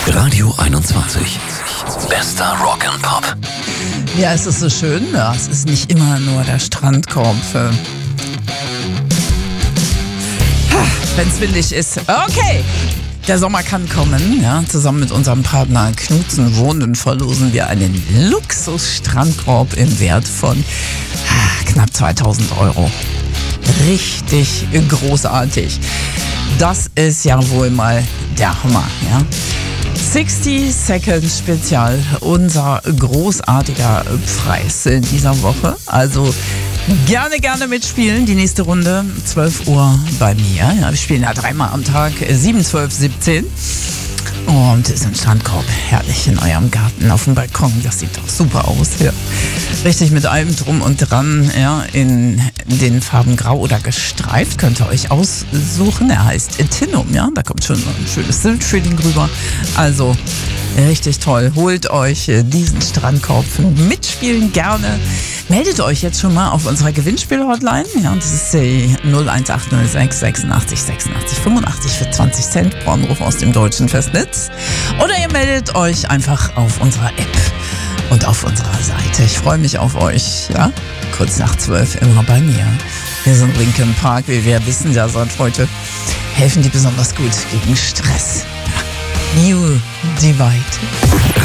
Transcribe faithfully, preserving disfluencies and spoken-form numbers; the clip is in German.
Radio einundzwanzig. Bester Rock and Pop. Ja, es ist so schön. Ja, es ist nicht immer nur der Strandkorb. Wenn es windig ist. Okay. Der Sommer kann kommen. Ja, zusammen mit unserem Partner Knutzen Wohnen verlosen wir einen Luxus-Strandkorb im Wert von knapp zweitausend Euro. Richtig großartig. Das ist ja wohl mal der Hammer, ja. sixty Seconds Spezial, unser großartiger Preis in dieser Woche. Also gerne, gerne mitspielen. Die nächste Runde, zwölf Uhr bei mir. Ja, wir spielen ja dreimal am Tag, sieben, zwölf, siebzehn. Und ist ein Strandkorb, herrlich in eurem Garten, auf dem Balkon. Das sieht doch super aus. Ja. Richtig mit allem drum und dran, ja, in den Farben grau oder gestreift, könnt ihr euch aussuchen. Er heißt Tinum, ja, da kommt schon ein schönes Siltfeeling rüber. Also richtig toll. Holt euch diesen Strandkorb. Mitspielen gerne. Meldet euch jetzt schon mal auf unserer Gewinnspiel-Hotline. Ja, das ist die null eins acht null sechs sechsundachtzig sechsundachtzig fünfundachtzig für zwanzig Cent pro Anruf aus dem deutschen Festnetz. Oder ihr meldet euch einfach auf unserer App und auf unserer Seite. Ich freue mich auf euch. Ja, kurz nach zwölf immer bei mir. Wir sind Linkin Park, wie wir wissen ja seit heute. Helfen die besonders gut gegen Stress. Ja. New Divide.